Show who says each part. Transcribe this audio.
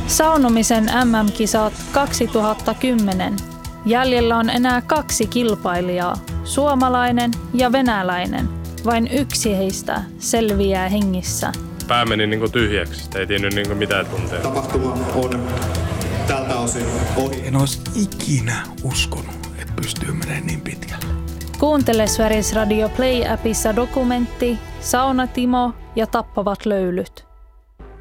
Speaker 1: Saunomisen MM-kisat 2010. Jäljellä on enää 2 kilpailijaa, suomalainen ja venäläinen. Vain yksi heistä selviää hengissä.
Speaker 2: Pää meni niinku tyhjäksi, ei tiennyt niinku mitään tuntea.
Speaker 3: Tapahtuma on tältä osin ohi.
Speaker 4: En olisi ikinä uskonut, että pystyy menemään niin pitkälle.
Speaker 1: Kuuntele Sveriges Radio Play-appissa dokumentti Sauna Timo ja tappavat löylyt.